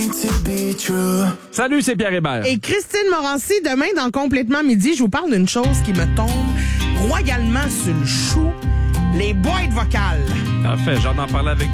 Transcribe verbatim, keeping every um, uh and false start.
Salut, c'est Pierre Hébert. Et Christine Morancy, demain, dans Complètement Midi, je vous parle d'une chose qui me tombe royalement sur le chou, les boîtes vocales. En fait, j'en en parlais avec